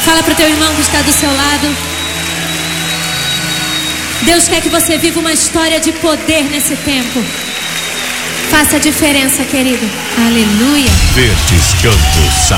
Fala pro teu irmão que está do seu lado. Deus quer que você viva uma história de poder nesse tempo. Faça a diferença, querido. Aleluia. Verdes Campos